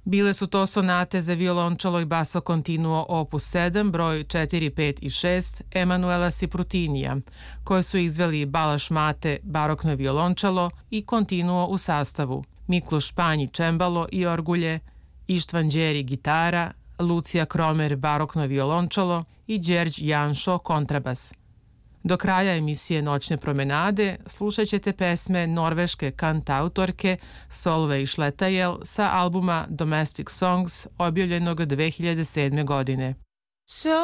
Bile su to sonate za violončelo i basso continuo opus 7, broj 4, 5 i 6 Emanuela Siprutinija, koje su izveli Balaš Mate barokno violončelo i continuo u sastavu, Mikloš Španji čembalo i orgulje, Ištvan Đeri gitara, Lucija Kromer barokno violončelo i Đerđ Janšo kontrabas. Do kraja emisije Noćne promenade slušat ćete pesme norveške kantautorke Solveig Šletajel sa albuma Domestic Songs objavljenog 2007. godine.